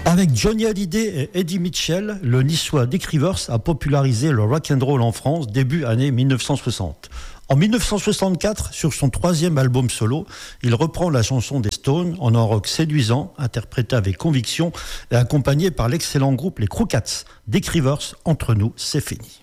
Avec Johnny Hallyday et Eddie Mitchell, le niçois Dick Rivers a popularisé le rock'n'roll en France début année 1960. En 1964, sur son troisième album solo, il reprend la chanson des Stones en un rock séduisant, interprété avec conviction et accompagné par l'excellent groupe les Crookats. Dick Rivers, entre nous, c'est fini.